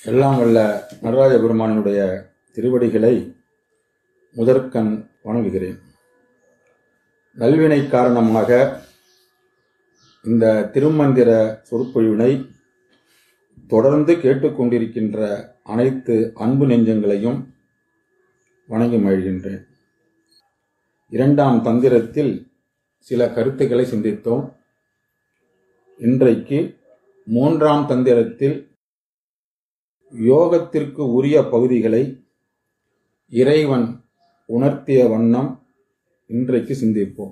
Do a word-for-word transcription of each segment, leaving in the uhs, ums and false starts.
எல்லாம் வல்ல நடராஜ பெருமானுடைய திருவடிகளை முதற்கண் வணங்குகிறேன். நல்வினை காரணமாக இந்த திருமந்திர சொற்பொழிவினை தொடர்ந்து கேட்டுக்கொண்டிருக்கின்ற அனைத்து அன்பு நெஞ்சங்களையும் வணங்கி மகிழ்கின்றேன். இரண்டாம் தந்திரத்தில் சில கருத்துக்களை சிந்தித்தோம். இன்றைக்கு மூன்றாம் தந்திரத்தில் யோகத்திற்கு உரிய பகுதிகளை இறைவன் உணர்த்திய வண்ணம் இன்றைக்கு சிந்திப்போம்.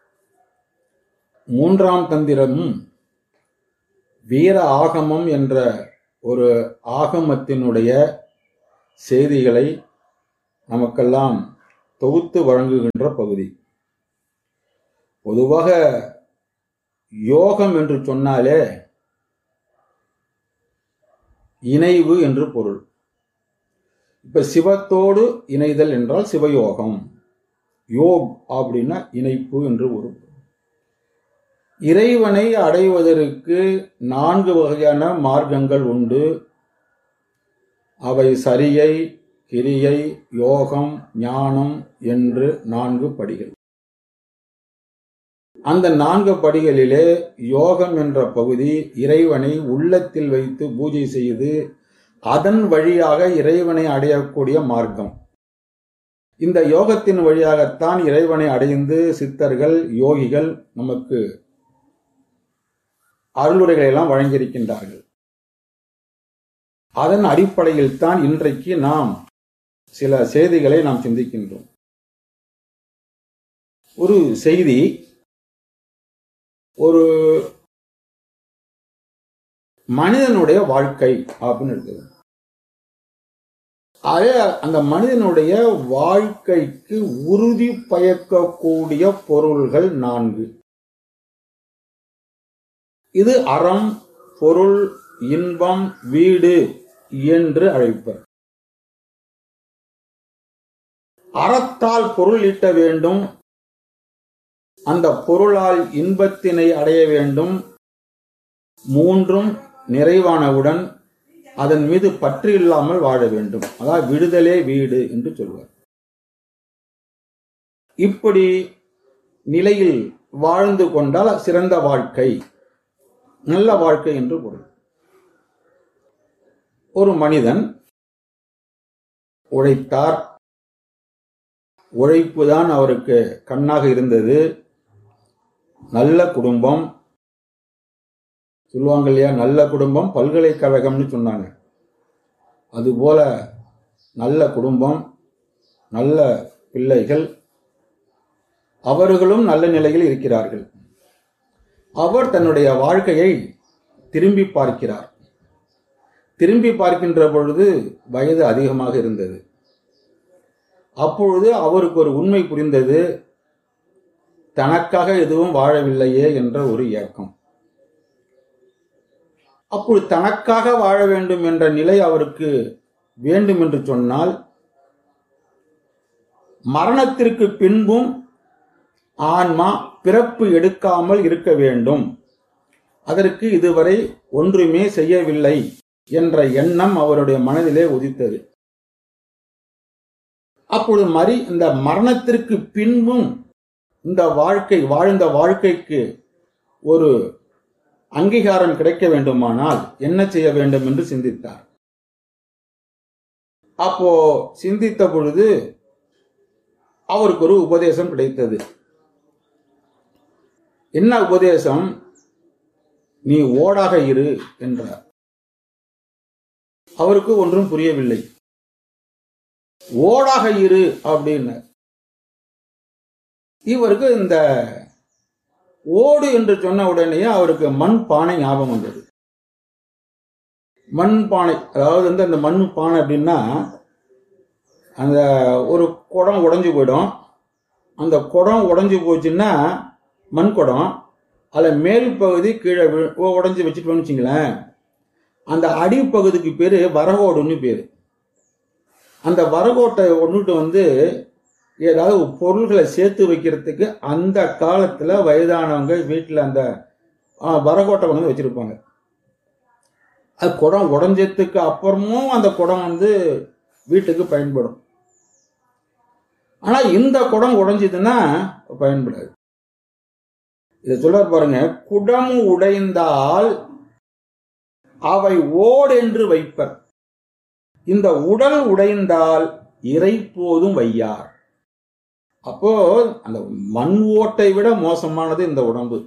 மூன்றாம் தந்திரமும் வீர ஆகமம் என்ற ஒரு ஆகமத்தினுடைய செய்திகளை நமக்கெல்லாம் தொகுத்து வழங்குகின்ற பகுதி. பொதுவாக யோகம் என்று சொன்னாலே இணைவு என்று பொருள். இப்ப சிவத்தோடு இணைதல் என்றால் சிவயோகம், யோக் அப்படின்னா இணைப்பு என்று ஒரு இறைவனை அடைவதற்கு நான்கு வகையான மார்க்கங்கள் உண்டு. அவை சரியை, கிரியை, யோகம், ஞானம் என்று நான்கு படிகள். அந்த நான்கு படிகளிலே யோகம் என்ற பகுதி இறைவனை உள்ளத்தில் வைத்து பூஜை செய்து அதன் வழியாக இறைவனை அடையக்கூடிய மார்க்கம். இந்த யோகத்தின் வழியாகத்தான் இறைவனை அடைந்து சித்தர்கள், யோகிகள் நமக்கு அருளுரைகளை எல்லாம் வழங்கியிருக்கின்றார்கள். அதன் அடிப்படையில் தான் இன்றைக்கு நாம் சில செய்திகளை நாம் சிந்திக்கின்றோம். ஒரு செய்தி, ஒரு மனிதனுடைய வாழ்க்கை அப்படின்னு இருக்குது. அதே அந்த மனிதனுடைய வாழ்க்கைக்கு உறுதி பயக்கக்கூடிய பொருள்கள் நான்கு. இது அறம், பொருள், இன்பம், வீடு என்று அழைப்பர். அறத்தால் பொருள் ஈட்ட வேண்டும், அந்த பொருளால் இன்பத்தினை அடைய வேண்டும். மூன்றும் நிறைவானவுடன் அதன் மீது பற்று இல்லாமல் வாழ வேண்டும். அதாவது விடுதலே வீடு என்று சொல்வார். இப்படி நிலையில் வாழ்ந்து கொண்டால் சிறந்த வாழ்க்கை, நல்ல வாழ்க்கை என்று பொருள். ஒரு மனிதன் உழைத்தார், உழைப்புதான் அவருக்கு கண்ணாக இருந்தது. நல்ல குடும்பம் சொல்லுவாங்க இல்லையா, நல்ல குடும்பம் பல்கலைக்கழகம்னு சொன்னாங்க. அதுபோல நல்ல குடும்பம், நல்ல பிள்ளைகள், அவர்களும் நல்ல நிலையில் இருக்கிறார்கள். அவர் தன்னுடைய வாழ்க்கையை திரும்பி பார்க்கிறார். திரும்பி பார்க்கின்ற பொழுது வயது அதிகமாக இருந்தது. அப்பொழுது அவருக்கு ஒரு உண்மை புரிந்தது, தனக்காக எதுவும் வாழவில்லையே என்ற ஒரு ஏக்கம். அப்பொழுது தனக்காக வாழ வேண்டும் என்ற நிலை அவருக்கு வேண்டும் என்று சொன்னால், மரணத்திற்கு பின்பும் ஆன்மா பிறப்பு எடுக்காமல் இருக்க வேண்டும். அதற்கு இதுவரை ஒன்றுமே செய்யவில்லை என்ற எண்ணம் அவருடைய மனதிலே உதித்தது. அப்பொழுது மறி இந்த மரணத்திற்கு பின்பும் இந்த வாழ்க்கை, வாழ்ந்த வாழ்க்கைக்கு ஒரு அங்கீகாரம் கிடைக்க வேண்டுமானால் என்ன செய்ய வேண்டும் என்று சிந்தித்தார். அப்போ சிந்தித்த பொழுது அவருக்கு ஒரு உபதேசம் கிடைத்தது. என்ன உபதேசம்? நீ ஓடாக இரு என்றார். அவருக்கு ஒன்றும் புரியவில்லை. ஓடாக இரு அப்படின்னு இவருக்கு இந்த ஓடு என்று சொன்ன உடனே அவருக்கு மண் பானை ஞாபகம் வந்தது. மண் பானை, அதாவது வந்து அந்த மண் பானை அப்படின்னா அந்த ஒரு குடம் உடைஞ்சு போயிடும். அந்த குடம் உடைஞ்சு போச்சுன்னா மண் குடம், அதில் மேல் பகுதி கீழே உடைஞ்சு வச்சுட்டோம்னு வச்சுங்களேன், அந்த அடிப்பகுதிக்கு பேரு வரகோடுன்னு பேரு. அந்த வரகோட்டை ஒன்றுட்டு வந்து ஏதாவது பொருள்களை சேர்த்து வைக்கிறதுக்கு அந்த காலத்துல வயதானவங்க வீட்டில் அந்த வரகோட்டை வந்து வச்சிருப்பாங்க. அது குடம் உடஞ்சதுக்கு அப்புறமும் அந்த குடம் வந்து வீட்டுக்கு பயன்படும். ஆனா இந்த குடம் உடைஞ்சதுன்னா பயன்படாது. இதை சொல்றார் பாருங்க, குடம் உடைந்தால் அவை ஓடென்று வைப்பர், இந்த உடல் உடைந்தால் இறை போதும் வையார். அப்போ அந்த மண் ஓட்டை விட மோசமானது இந்த உடம்பு.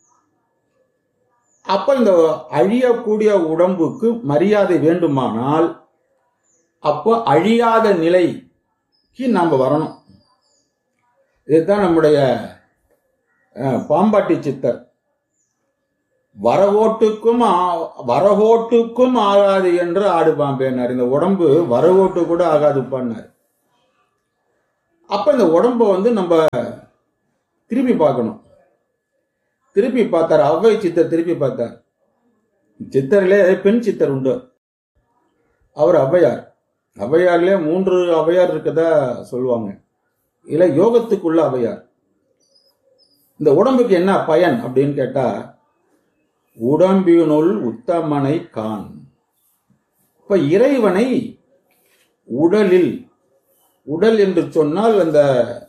அப்ப இந்த அழியக்கூடிய உடம்புக்கு மரியாதை வேண்டுமானால் அப்போ அழியாத நிலைக்கு நாம் வரணும். இதுதான் நம்முடைய பாம்பாட்டி சித்தர் வரவோட்டுக்கும் வரவோட்டுக்கும் ஆகாது என்று ஆடு பாம்பேனார். இந்த உடம்பு வரவோட்டு கூட ஆகாதுப்பான்னார். அப்ப இந்த உடம்ப வந்து நம்ம திருப்பி பார்க்கணும். திருப்பி பார்த்தார் அவ்வை சித்தர், திருப்பி பார்த்தார். சித்தரிலே பெண் சித்தர் உண்டு, அவர் ஔவையார். ஔவையார்லே மூன்று ஔவையார் இருக்கதா சொல்லுவாங்க. இல்ல யோகத்துக்குள்ள ஔவையார். இந்த உடம்புக்கு என்ன பயன் அப்படின்னு கேட்டா, உடம்பினுள் உத்தமனை காண். இப்ப இறைவனை உடலில், உடல் என்று சொன்னால் அந்த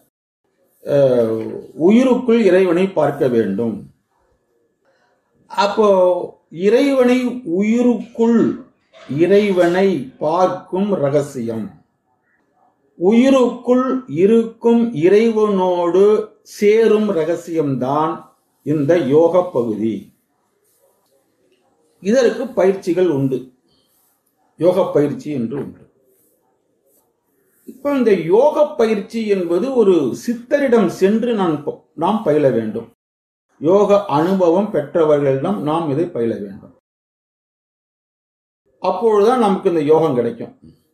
உயிருக்குள் இறைவனை பார்க்க வேண்டும். அப்போ இறைவனை உயிருக்குள் இறைவனை பார்க்கும் ரகசியம், உயிருக்குள் இருக்கும் இறைவனோடு சேரும் ரகசியம்தான் இந்த யோக பகுதி. இதற்கு பயிற்சிகள் உண்டு, யோக பயிற்சி என்று உண்டு. இப்ப இந்த யோக பயிற்சி என்பது ஒரு சித்தரிடம் சென்று நான் நாம் பயில வேண்டும். யோக அனுபவம் பெற்றவர்களிடம் நாம் இதை பயில வேண்டும். அப்பொழுதுதான் நமக்கு இந்த யோகம் கிடைக்கும்.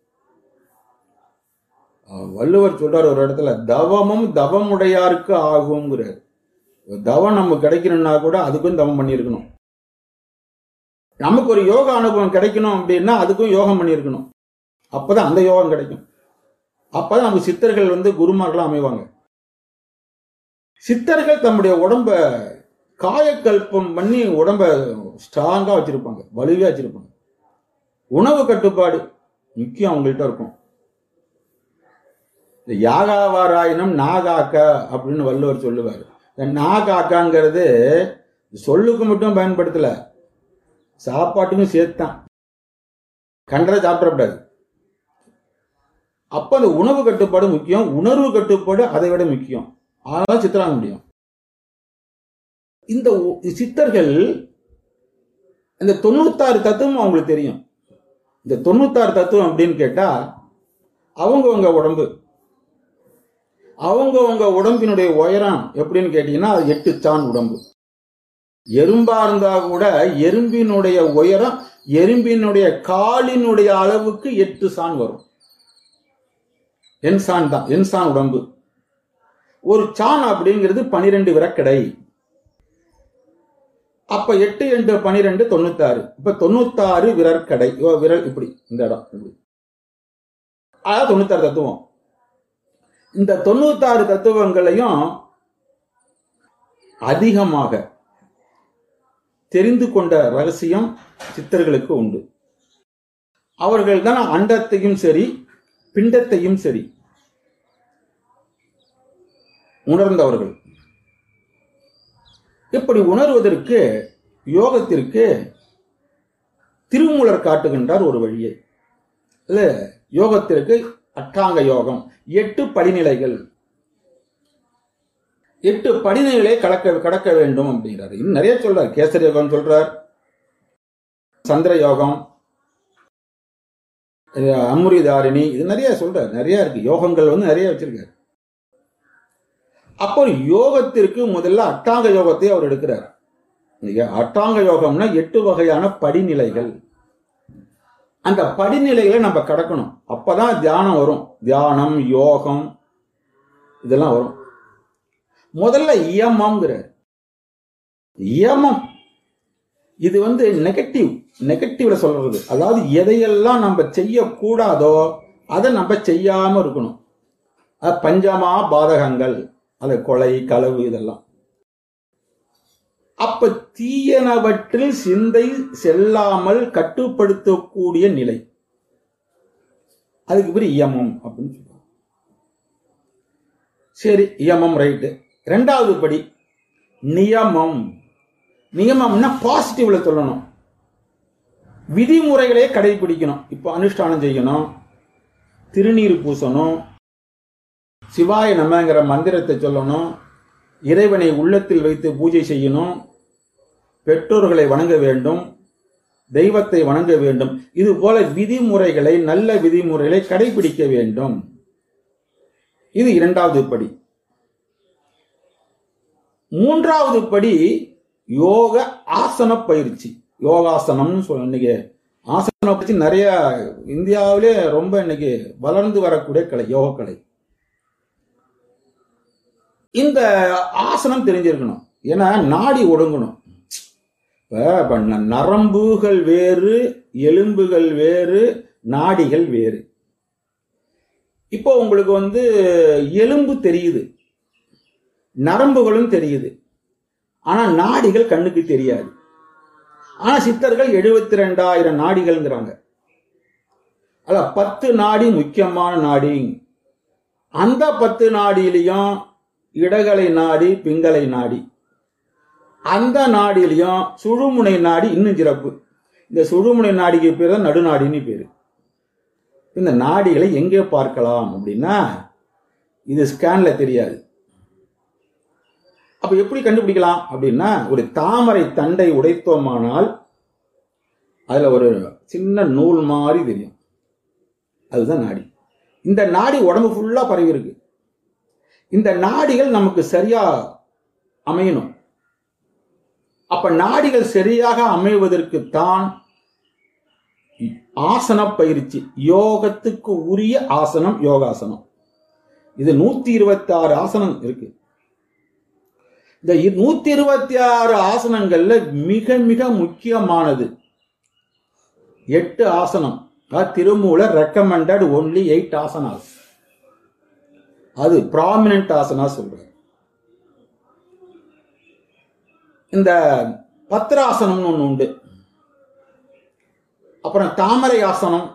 வள்ளுவர் சொல்றார் ஒரு இடத்துல, தவமும் தவமுடையாருக்கு ஆகுங்கிறார். தவம் நமக்கு கிடைக்கணும்னா கூட அதுக்கும் தவம் பண்ணியிருக்கணும். நமக்கு ஒரு யோக அனுபவம் கிடைக்கணும் அப்படின்னா அதுக்கும் யோகம் பண்ணியிருக்கணும். அப்பதான் அந்த யோகம் கிடைக்கும். அப்பதான் நமக்கு சித்தர்கள் வந்து குருமார்களா அமைவாங்க. சித்தர்கள் தம்முடைய உடம்ப காயக்கல்பம் பண்ணி உடம்ப ஸ்ட்ராங்கா வச்சிருப்பாங்க, வலுவா வச்சிருப்பாங்க. உணவு கட்டுப்பாடு முக்கியம் அவங்கள்ட்ட இருக்கும். இந்த யாகாவாராயினம் நாகாக்க அப்படின்னு வள்ளுவர் சொல்லுவார். இந்த நாகாக்காங்கிறது சொல்லுக்கு மட்டும் பயன்படுத்தல, சாப்பாட்டுக்கும் சேர்த்தான். கண்டதை சாப்பிடக்கூடாது. அப்ப அந்த உணவு கட்டுப்பாடு முக்கியம், உணர்வு கட்டுப்பாடு அதை விட முக்கியம். அதனால சித்தராக முடியும். இந்த சித்தர்கள் இந்த தொண்ணூத்தாறு தத்துவம் அவங்களுக்கு தெரியும். இந்த தொண்ணூத்தாறு தத்துவம் அப்படின்னு கேட்டா அவங்கவங்க உடம்பு, அவங்கவங்க உடம்பினுடைய உயரம் எப்படின்னு கேட்டீங்கன்னா அது எட்டு சான் உடம்பு. எறும்பா இருந்தா கூட எறும்பினுடைய உயரம் எறும்பினுடைய காலினுடைய அளவுக்கு எட்டு சான் வரும். என்சான் தான், என்சான் உடம்பு. ஒரு சான் அப்படிங்கிறது பனிரெண்டு விரக்கடை. அப்ப எட்டு எட்டு பனிரெண்டு தொண்ணூத்தாறு. இப்ப தொண்ணூத்தாறு விரற்கடை, விரல் இப்படி இந்த இடம் இப்படி. அதாவது தொண்ணூத்தாறு தத்துவம். இந்த தொண்ணூத்தாறு தத்துவங்களையும் அதிகமாக தெரிந்து கொண்ட ரகசியம் சித்தர்களுக்கு உண்டு. அவர்கள் தான் அண்டத்தையும் சரி பிண்டத்தையும் சரி உணர்ந்தவர்கள். இப்படி உணர்வதற்கு யோகத்திற்கு திருமூலர் காட்டுகின்றார் ஒரு வழியை. இல்ல யோகத்திற்கு அட்டாங்க யோகம், எட்டு படிநிலைகள், எட்டு படிநிலைகளை கடக்க கடக்க வேண்டும் அப்படிங்கிறார். இன்னும் நிறைய சொல்றார். கேசரி யோகம் சொல்றார், சந்திர யோகம், அமுரிதாரிணி, இது நிறைய சொல்றார். நிறைய இருக்கு, யோகங்கள் வந்து நிறைய வச்சிருக்காரு. அப்போ யோகத்திற்கு முதல்ல அட்டாங்க யோகத்தை அவர் எடுக்கிறார். அட்டாங்க யோகம்னா எட்டு வகையான படிநிலைகள். அந்த படிநிலைகளை நம்ம கடக்கணும். அப்பதான் தியானம் வரும். தியானம் யோகம் இதெல்லாம் வரும். முதல்ல இயமம்ங்கிறார். இயமம் இது வந்து நெகட்டிவ், நெகட்டிவ்ல சொல்றது. அதாவது எதையெல்லாம் நம்ம செய்யக்கூடாதோ அதை நம்ம செய்யாம இருக்கணும். பஞ்சமா பாதகங்கள், அது கொலை களவு இதெல்லாம். அப்ப தீயனவற்றில் சிந்தை செல்லாமல் கட்டுப்படுத்தக்கூடிய நிலை, அதுக்கு பேர் இயமம் அப்படின்னு சொல்லுவாங்க. சரி, இயமம் ரைட்டு. ரெண்டாவது படி நியமம். நியமம்னா பாசிட்டிவ்ல சொல்லணும், விதிமுறைகளே கடைபிடிக்கணும். இப்போ அனுஷ்டானம் செய்யணும், திருநீர் பூசணும், சிவாய நமங்கிற மந்திரத்தை சொல்லணும், இறைவனை உள்ளத்தில் வைத்து பூஜை செய்யணும், பெற்றோர்களை வணங்க வேண்டும், தெய்வத்தை வணங்க வேண்டும். இது போல விதிமுறைகளை, நல்ல விதிமுறைகளை கடைபிடிக்க வேண்டும். இது இரண்டாவது படி. மூன்றாவது படி யோக ஆசன பயிற்சி. யோகாசனம் சொல்ல, இன்னைக்கு ஆசன பயிற்சி நிறைய இந்தியாவிலே ரொம்ப இன்னைக்கு வளர்ந்து வரக்கூடிய கலை, யோக கலை. இந்த ஆசனம் தெரிஞ்சிருக்கணும், ஏன்னா நாடி ஒடுங்கணும். இப்ப நரம்புகள் வேறு, எலும்புகள் வேறு, நாடிகள் வேறு. இப்போ உங்களுக்கு வந்து எலும்பு தெரியுது, நரம்புகளும் தெரியுது, ஆனா நாடிகள் கண்ணுக்கு தெரியாது. ஆனா சித்தர்கள் எழுபத்தி ரெண்டாயிரம் நாடிகள்ங்கிறாங்க. அத பத்து நாடி முக்கியமான நாடி. அந்த பத்து நாடியிலையும் இடகலை நாடி, பிங்களை நாடி, அந்த நாடியிலையும் சுழுமுனை நாடி இன்னும் சிறப்பு. இந்த சுழுமுனை நாடிக்கு பேர் தான் நடுநாடின்னு பேரு. இந்த நாடிகளை எங்கே பார்க்கலாம் அப்படின்னா, இது ஸ்கேன்ல தெரியாது. அப்ப எப்படி கண்டுபிடிக்கலாம் அப்படின்னா, ஒரு தாமரை தண்டை உடைத்தோமானால் அதுல ஒரு சின்ன நூல் மாதிரி தெரியும், அதுதான் நாடி. இந்த நாடி உடம்பு ஃபுல்லா பரவி இருக்கு. இந்த நாடிகள் நமக்கு சரியா அமையணும். அப்ப நாடிகள் சரியாக அமைவதற்கு தான் ஆசன பயிற்சி, யோகத்துக்கு உரிய ஆசனம் யோகாசனம். இது நூத்தி இருபத்தி ஆறு ஆசனம் இருக்கு. இந்த நூத்தி இருபத்தி ஆறு ஆசனங்கள்ல மிக மிக முக்கியமானது எட்டு ஆசனம். Thirumoolar recommended only eight asanas. அது ப்ராமினன்ட் ஆசனா சொல்றாரு. இந்த பத்ராசனம்னு ஒண்ணு உண்டு, அப்புறம் தாமரை ஆசனம்,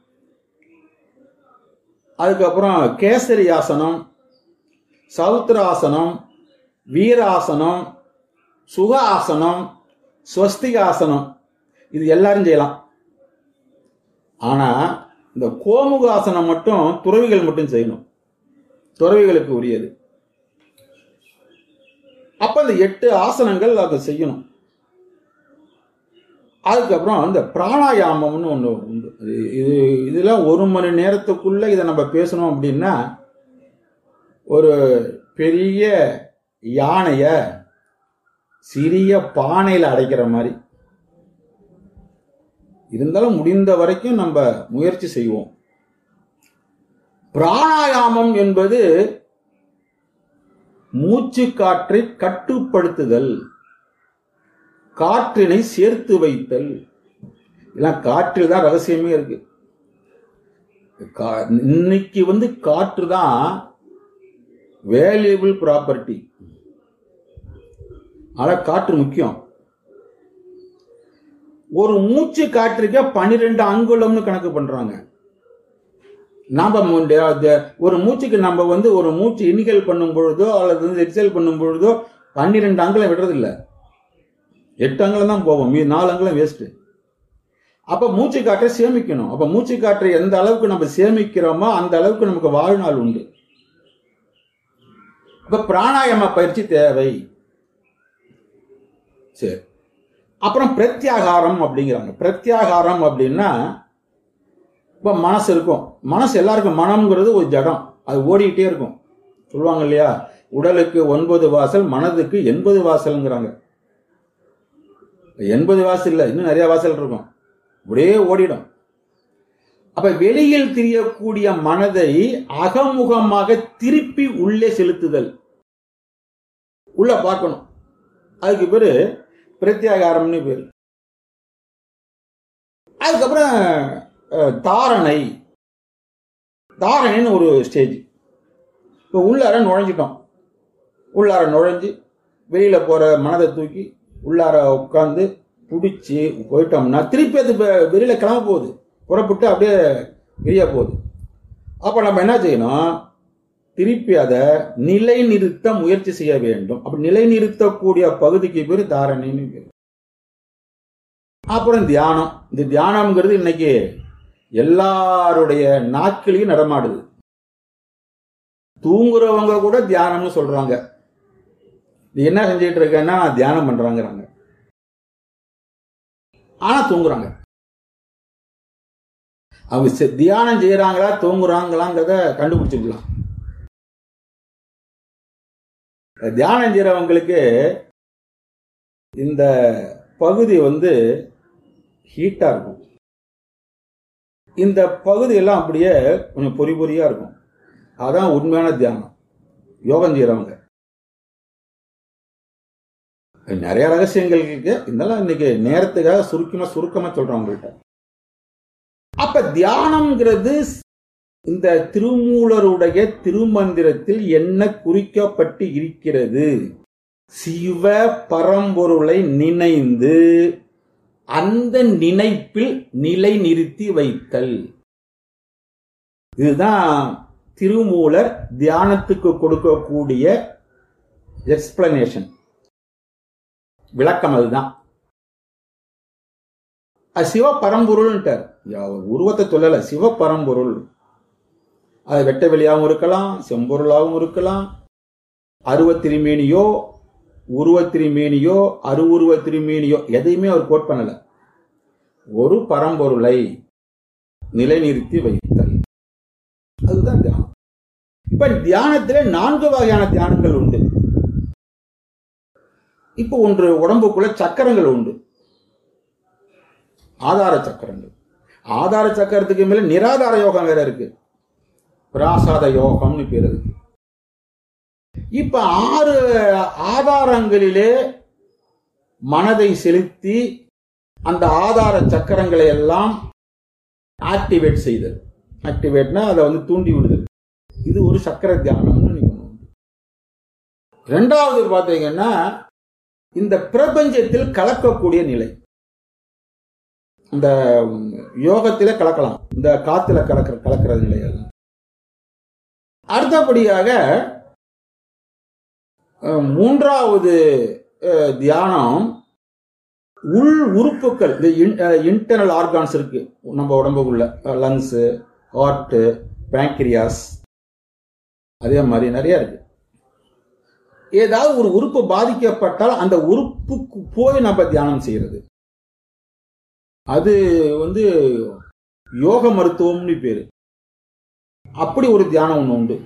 அதுக்கப்புறம் கேசரி ஆசனம், சௌத்ராசனம், வீராசனம், சுக ஆசனம், ஸ்வஸ்திகாசனம். இது எல்லாரும் செய்யலாம். ஆனா இந்த கோமுகாசனம் மட்டும் துறவிகள் மட்டும் செய்யணும், துறவிகளுக்கு உரியது. அப்ப இந்த எட்டு ஆசனங்கள் அதை செய்யணும். அதுக்கப்புறம் இந்த பிராணாயாமம்னு ஒண்ணு உண்டு. இது இதெல்லாம் ஒரு மணி நேரத்துக்குள்ள இதை நம்ம பேசணும் அப்படின்னா, ஒரு பெரிய யானைய சிறிய பானையில அடைக்கிற மாதிரி. இருந்தாலும் முடிந்த வரைக்கும் நம்ம முயற்சி செய்வோம். பிராணாயாமம் என்பது மூச்சு காற்றை கட்டுப்படுத்துதல், காற்றினை சேர்த்து வைத்தல். இதெல்லாம் காற்றில் தான் ரகசியமே இருக்கு. இன்னைக்கு வந்து காற்று தான் வேல்யூபிள் ப்ராப்பர்ட்டி. ஆனா காற்று முக்கியம். ஒரு மூச்சு காற்றுக்கு பன்னிரெண்டு அங்குலம்னு கணக்கு பண்றாங்க. நாம ஒரு மூச்சுக்கு நம்ம வந்து ஒரு மூச்சு இன்ஹேல் பண்ணும் பொழுதோ அல்லது வந்து எக்ஸேல் பண்ணும் பொழுதோ பன்னிரெண்டு அங்குலம் விடுறது இல்லை, எட்டு அங்குலம் தான் போவோம், மீது நாலு அங்குலம் வேஸ்ட். அப்ப மூச்சு காற்றை சேமிக்கணும். அப்ப மூச்சு காற்றை எந்த அளவுக்கு நம்ம சேமிக்கிறோமோ அந்த அளவுக்கு நமக்கு வாழ்நாள் உண்டு. அப்ப பிராணாயாம பயிற்சி தேவை. சரி, அப்புறம் பிரத்யாகாரம் அப்படிங்கிறாங்க. பிரத்யாகாரம் அப்படின்னா, இப்ப மனசு இருக்கும். மனசு எல்லாருக்கும், மனம்ங்கிறது ஒரு ஜடம், அது ஓடிக்கிட்டே இருக்கும். சொல்லுவாங்க இல்லையா, உடலுக்கு ஒன்பது வாசல், மனதுக்கு எண்பது வாசல்ங்கிறாங்க. எண்பது வாசல் இல்லை, இன்னும் நிறைய வாசல் இருக்கும், ஒரே ஓடிடும். அப்ப வெளியில் தெரியக்கூடிய மனதை அகமுகமாக திருப்பி உள்ளே செலுத்துதல், உள்ள பார்க்கணும். அதுக்கு பேரு பிரத்யாகாரம்னு பேரு. அதுக்கப்புறம் தாரணை. தாரணைன்னு ஒரு ஸ்டேஜ். இப்போ உள்ளார நுழைஞ்சிட்டோம். உள்ளார நுழைஞ்சு வெளியில போற மனதை தூக்கி உள்ளார உட்காந்து பிடிச்சி போயிட்டோம்னா திருப்பி அது வெளியில கிளம்ப போகுது, புறப்பட்டு அப்படியே வெளியே போகுது. அப்ப நம்ம என்ன செய்யணும், திருப்பி அதை நிலைநிறுத்த முயற்சி செய்ய வேண்டும். அப்படி நிலைநிறுத்தக்கூடிய பகுதிக்கு பேர் தாரணைன்னு பேர். அப்புறம் தியானம். இந்த தியானம்ங்கிறது இன்னைக்கு எல்லாருடைய நாட்களையும் நடமாடுது. தூங்குறவங்க கூட தியானம்னு சொல்றாங்க. என்ன செஞ்சிட்டு இருக்கேன்னா தியானம் பண்றாங்கிறாங்க, ஆனா தூங்குறாங்க. அவங்க தியானம் செய்யறாங்களா தூங்குறாங்களாங்கிறத கண்டுபிடிச்சுக்கலாம். தியானம் செய்யறவங்களுக்கு இந்த பகுதி வந்து ஹீட்டா இருக்கும். இந்த பகுதி எல்லாம் அப்படியே கொஞ்சம் பொறி பொறியா இருக்கும். அதான் உண்மையான தியானம். யோகம் செய்யறவங்க நிறைய ரகசியங்கள் இருக்கு, இதெல்லாம் இன்னைக்கு நேரத்துக்காக சுருக்கமா சுருக்கமா சொல்றோம் உங்கள்கிட்ட. அப்ப தியானம்ங்கிறது இந்த திருமூலருடைய திருமந்திரத்தில் என்ன குறிக்கப்பட்டு இருக்கிறது? சிவ பரம்பொருளை நினைந்து அந்த நினைப்பில் நிலை நிறுத்தி வைத்தல். இதுதான் திருமூலர் தியானத்துக்கு கொடுக்கக்கூடிய எக்ஸ்பிளனேஷன், விளக்கம். அதுதான் சிவ பரம்பொருள். உருவத்தை சொல்லல, சிவ பரம்பொருள். அது வெட்ட வெளியாகவும் இருக்கலாம், செம்பொருளாகவும் இருக்கலாம், அருவ திருமேனியோ உருவ திருமேனியோ அருவுருவ திருமேனியோ எதையுமே அவர் கோட் பண்ணல. ஒரு பரம்பொருளை நிலைநிறுத்தி வைத்தல், அதுதான் தியானம். இப்ப தியானத்திலே நான்கு வகையான தியானங்கள் உண்டு. இப்ப ஒன்று உடம்புக்குள்ள சக்கரங்கள் உண்டு, ஆதார சக்கரங்கள். ஆதார சக்கரத்துக்கு மேல நிராதார யோகம் வேற இருக்கு, பிராசாத யோகம்னு பேரு. இப்ப ஆறு ஆதாரங்களிலே மனதை செலுத்தி அந்த ஆதார சக்கரங்களை எல்லாம் ஆக்டிவேட் செய்தல். ஆக்டிவேட்னா அதை வந்து தூண்டி விடுதல். இது ஒரு சக்கர தியானம்னு நீங்க. இரண்டாவது பாத்தீங்கன்னா இந்த பிரபஞ்சத்தில் கலக்கக்கூடிய நிலை. இந்த யோகத்தில கலக்கலாம், இந்த காத்துல கலக்கிற கலக்கிற நிலைகள். அடுத்தபடியாக மூன்றாவது தியானம் உள் உறுப்புகள், இன்டர்னல் ஆர்கான்ஸ் இருக்கு நம்ம உடம்புக்குள்ள, லங்ஸ், ஹார்ட், பேங்க்ரியாஸ், அதே மாதிரி நிறைய இருக்கு. ஏதாவது ஒரு உறுப்பு பாதிக்கப்பட்டால் அந்த உறுப்புக்கு போய் நம்ம தியானம் செய்யறது, அது வந்து யோக மருத்துவம்னு பேரு. அப்படி ஒரு தியானம் ஒண்ணு உண்டு.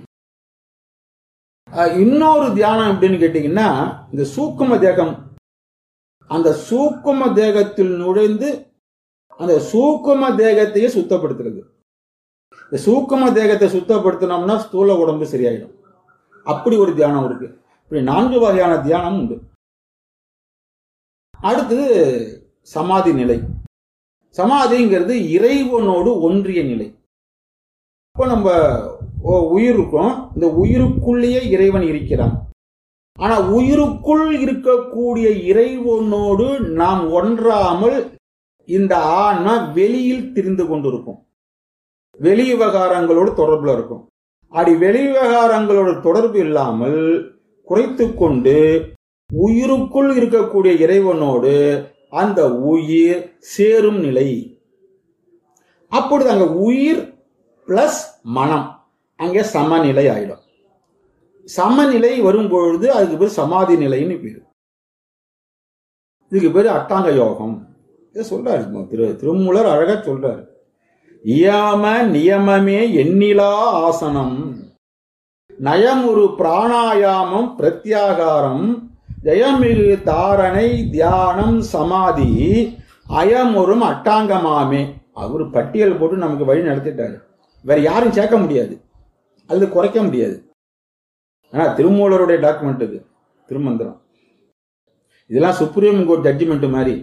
இன்னொரு தியானம் எப்படின்னு கேட்டீங்கன்னா, இந்த சூக்கும தேகம், அந்த சூக்கும தேகத்தில் நுழைந்து அந்த சூக்கும தேகத்தையே சுத்தப்படுத்துறது. இந்த சூக்கும தேகத்தை சுத்தப்படுத்தினோம்னா ஸ்தூல உடம்பு சரியாயிடும். அப்படி ஒரு தியானம் இருக்கு. இப்படி நான்கு வகையான தியானம் உண்டு. அடுத்தது சமாதி நிலை. சமாதிங்கிறது இறைவனோடு ஒன்றிய நிலை. இப்போ நம்ம உயிர் இருக்கும், இந்த உயிருக்குள்ளேயே இறைவன் இருக்கிறான். ஆனா உயிருக்குள் இருக்கக்கூடிய இறைவனோடு நாம் ஒன்றாமல் இந்த ஆன்மா வெளியில் திரிந்து கொண்டிருக்கும், வெளி விவகாரங்களோடு தொடர்புல இருக்கும். அப்படி வெளி விவகாரங்களோடு தொடர்பு இல்லாமல் குறைத்து கொண்டு உயிருக்குள் இருக்கக்கூடிய இறைவனோடு அந்த உயிர் சேரும் நிலை. அப்பொழுது அங்க உயிர் பிளஸ் மனம் அங்கே சமநிலை ஆயிடும். சமநிலை வரும்பொழுது அதுக்கு பேர் சமாதி நிலைன்னு பேரு. இதுக்கு பேரு அட்டாங்க யோகம். இதை சொல்றாரு திரு திருமூலர் அழகா சொல்றாரு. இயாம நியமமே எண்ணிலா ஆசனம், நயமுரு பிராணாயாமம் பிரத்யாகாரம், ஜெயமிகு தாரணை தியானம் சமாதி அயமுறும் அட்டாங்கமாமே. அவரு பட்டியல் போட்டு நமக்கு வழி நடத்திட்டாரு. வேற யாரும் சேர்க்க முடியாது, அது குறைக்க முடியாது. ஆனா திருமூலருடைய டாக்குமெண்ட் இது, திருமந்திரம். இதெல்லாம் சுப்ரீம் கோர்ட் ஜட்ஜ்மெண்ட் மாதிரி.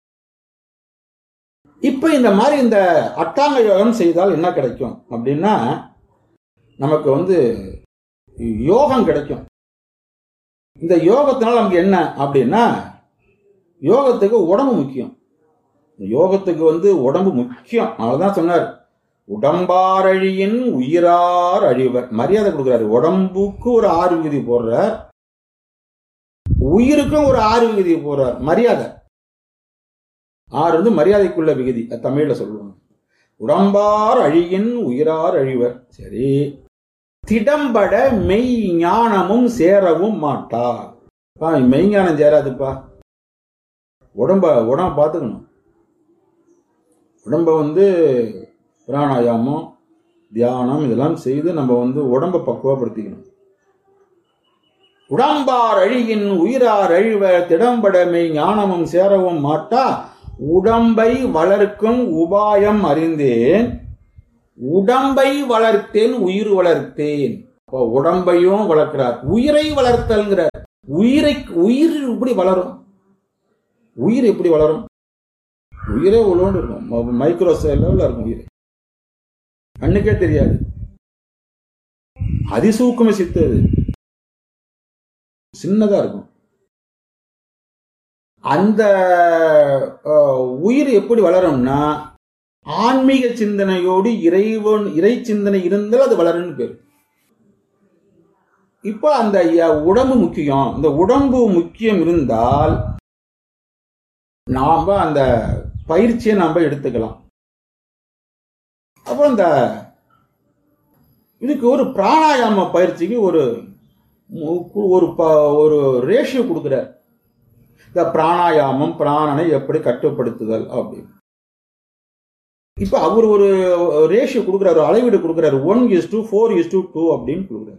இப்ப இந்த மாதிரி இந்த அட்டாங்க யோகம் செய்தால் என்ன கிடைக்கும் அப்படின்னா, நமக்கு வந்து யோகம் கிடைக்கும். இந்த யோகத்தினால் நமக்கு என்ன அப்படின்னா, யோகத்துக்கு உடம்பு முக்கியம். யோகத்துக்கு வந்து உடம்பு முக்கியம். அவ்வளவுதான் சொன்னார். உடம்பார் அழியின் உயிரார் அழிவர். மரியாதை கொடுக்குறாரு. உடம்புக்கு ஒரு ஆறு விகுதி போடுறார், உயிருக்கும் ஒரு ஆறு விகுதி போடுறார். மரியாதை ஆறு வந்து மரியாதைக்குள்ள விகுதி, தமிழ்ல சொல்லுவாங்க. உடம்பார் அழியின் உயிரார் அழிவர். சரி, திடம்பட மெய் ஞானமும் சேரவும் மாட்டா. மெய்ஞானம் சேராதுப்பா. உடம்ப உடம்ப பார்த்துக்கணும். உடம்ப வந்து பிராணாயாமம், தியானம் இதெல்லாம் செய்து நம்ம வந்து உடம்ப பக்குவப்படுத்திக்கணும். உடம்பார் அழியின் உயிரார் அழிவர் திடம்படமை ஞானமும் சேரவும் மாட்டா. உடம்பை வளர்க்கும் உபாயம் அறிந்தேன், உடம்பை வளர்த்தேன் உயிர் வளர்த்தேன். உடம்பையும் வளர்க்கிறார், உயிரை வளர்த்தல்கிறார். உயிரை உயிர் எப்படி வளரும்? உயிர் எப்படி வளரும்? உயிரே உள்ளோண்டு இருக்கும், மைக்ரோ லெவல்ல இருக்கும் உயிர், கண்ணுக்கே தெரியாது. அதிசூக்கும சித்து, சின்னதா இருக்கும். அந்த உயிர் எப்படி வளரும்னா ஆன்மீக சிந்தனையோடு இறைவன் இறை சிந்தனை இருந்தால் அது வளரும்னு பேரு. இப்ப அந்த உடம்பு முக்கியம். இந்த உடம்பு முக்கியம் இருந்தால் நாம அந்த பயிற்சியை நாம எடுத்துக்கலாம். அப்புறம் இந்த இதுக்கு ஒரு பிராணாயாம பயிற்சிக்கு ஒரு ஒரு ஒரு ரேஷியோ கொடுக்கிறார். இந்த பிராணாயாமம் பிராணனை எப்படி கட்டுப்படுத்துதல் அப்படின்னு. இப்ப அவர் ஒரு ரேஷியோ கொடுக்கிறார், அளவீடு கொடுக்கிறார். One is to four is to two அப்படின்னு கொடுக்கிறார்.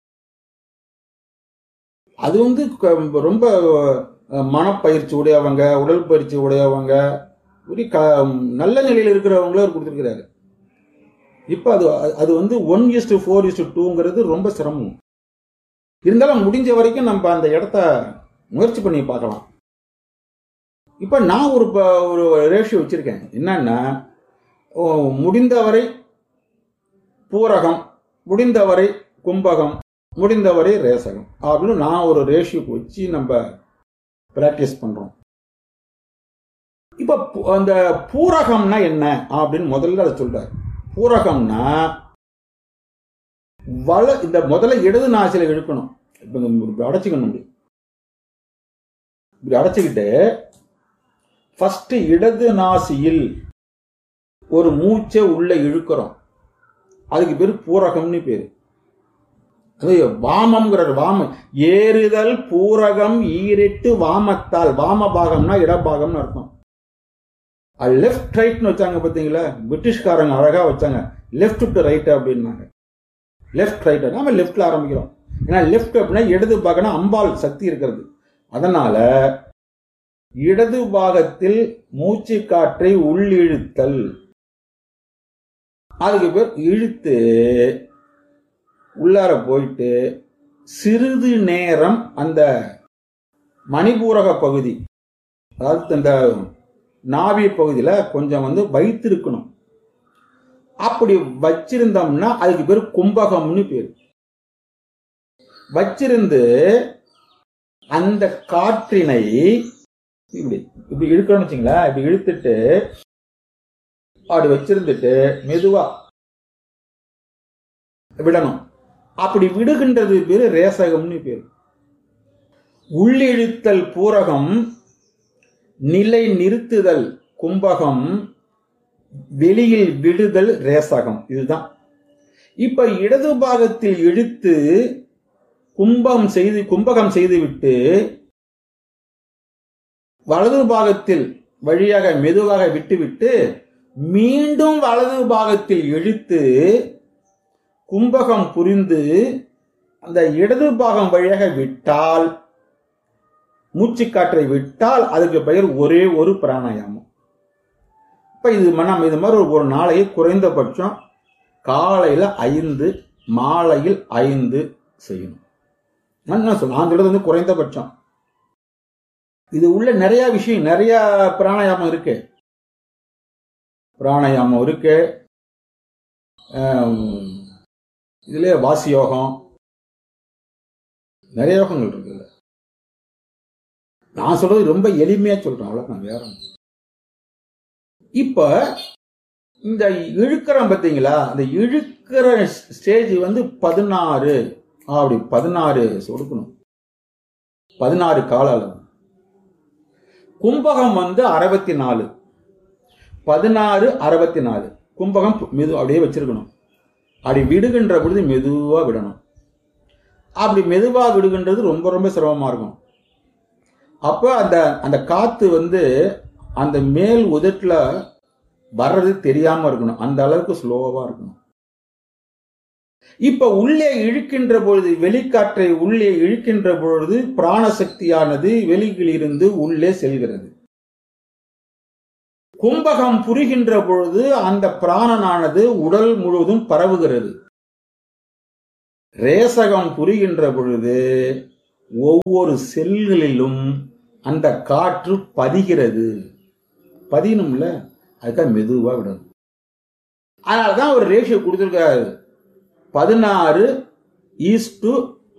அது வந்து ரொம்ப மனப்பயிற்சி உடையவங்க, உடல் பயிற்சி உடையவங்க, நல்ல நிலையில் இருக்கிறவங்கள அவர் கொடுத்திருக்கிறாரு. இப்ப அது அது வந்து one is to four is to டூங்கிறது ரொம்ப சிரமம். இருந்தாலும் முடிஞ்ச வரைக்கும் நம்ம அந்த இடத்த முயற்சி பண்ணி பார்க்கலாம். இப்ப நான் ஒரு ஒரு ரேஷியோ வச்சிருக்கேன். என்னன்னா, முடிந்தவரை பூரகம், முடிந்தவரை கும்பகம், முடிந்தவரை ரேசகம் அப்படின்னு நான் ஒரு ரேஷியோ வச்சு நம்ம பிராக்டிஸ் பண்றோம். இப்ப அந்த பூரகம்னா என்ன அப்படின்னு முதல்ல அதை சொல்றாரு. பூரகம்னா வள இந்த முதல்ல இடது நாசில இழுக்கணும். இப்ப அடைச்சிக்கணும். இப்படி அடைச்சுக்கிட்டு ஃபர்ஸ்ட் இடது நாசியில் ஒரு மூச்சை உள்ள இழுக்கிறோம். அதுக்கு பேரு பூரகம்னு பேரு. அது வாமம்ங்கிறார். வாமம் ஏறுதல் பூரகம் ஈரெட்டு வாமத்தால். வாம பாகம்னா இடபாகம்னு அர்த்தம். அது லெப்ட் ரைட்னு வச்சாங்க பாத்தீங்களா, பிரிட்டிஷ்காரங்க அழகா வச்சாங்க. லெப்ட் டு ரைட் அப்படின்னாங்க. லெப்ட் ரைட், நாம லெப்ட்ல ஆரம்பிக்கிறோம். ஏன்னா லெப்ட் அப்படின்னா இடது பாகம்னா அம்பாள் சக்தி இருக்கிறது. அதனால இடது பாகத்தில் மூச்சு காற்றை உள்ளிழுத்தல். அதுக்கு பேர் இழுத்து உள்ளார போயிட்டு சிறிது நேரம் அந்த மணிபூரக பகுதி, அதாவது இந்த நாவி பகுதியில கொஞ்சம் வந்து வைத்திருக்கணும். அப்படி வச்சிருந்தோம்னா அதுக்கு பேர் கும்பகம்னு பேரு. வச்சிருந்து அந்த காற்றினை இப்படி இப்படி இழுக்கணும்னு வச்சுங்களா, இப்படி இழுத்துட்டு அப்படி வச்சிருந்துட்டு மெதுவா விடணும். அப்படி விடுகின்றது பேரு ரேசகம்னு பேரு. உள்ளிழுத்தல் பூரகம், நிலை நிறுத்துதல் கும்பகம், வெளியில் விடுதல் ரேசகம். இதுதான். இப்ப இடது பாகத்தில் இழுத்து கும்பம் செய்து கும்பகம் செய்துவிட்டு வலது பாகத்தில் வழியாக மெதுவாக விட்டுவிட்டு மீண்டும் வலது பாகத்தில் இழுத்து கும்பகம் புரிந்து அந்த இடது பாகம் வழியாக விட்டால், மூச்சு காற்றை விட்டால் அதுக்கு பெயர் ஒரே ஒரு பிராணாயாமம். இப்ப இது நம்ம இது மாதிரி ஒரு நாளைக்கு குறைந்தபட்சம் காலையில ஐந்து, மாலையில் ஐந்து செய்யணும். நான் சொல்றது வந்து குறைந்தபட்சம். இது உள்ள நிறைய விஷயம், நிறைய பிராணாயாமம் இருக்கு. பிராணாயாமம் இருக்கு, இதுல வாசி யோகம், நிறைய யோகங்கள் இருக்கு. நான் சொல்றது ரொம்ப எளிமையா சொல்றேன், அவ்வளவுதான், வேற. இப்ப இந்த இழுக்கிறோம் பார்த்தீங்களா, அந்த இழுக்கிற ஸ்டேஜ் வந்து பதினாறு, அப்படி பதினாறு சொடுக்கணும், பதினாறு கால அளவு. கும்பகம் வந்து அறுபத்தி நாலு, பதினாறு அறுபத்தி நாலு. கும்பகம் மெது அப்படியே வச்சிருக்கணும். அப்படி விடுகின்ற பொழுது மெதுவா விடணும். அப்படி மெதுவா விடுகின்றது ரொம்ப ரொம்ப சிரமமா இருக்கும். அப்ப அந்த அந்த காத்து வந்து அந்த மேல் உதட்டுல வர்றது தெரியாம இருக்கணும், அந்த அளவுக்கு ஸ்லோவா இருக்கணும். இப்ப உள்ளே இழுக்கின்ற பொழுது, வெளிக்காற்றை உள்ளே இழுக்கின்ற பொழுது பிராணசக்தியானது வெளியில் இருந்து உள்ளே செல்கிறது. கும்பகம் புரிகின்ற பொழுது அந்த பிராணனானது உடல் முழுவதும் பரவுகிறது. ரேசகம் புரிகின்ற பொழுது ஒவ்வொரு செல்களிலும் அந்த காற்று பதிகிறது. பதியணும்ல, அதுக்காக மெதுவா விடணும். அதனாலதான் ஒரு ரேஷியோ கொடுத்திருக்காரு, பதினாறு ஈஸ் டு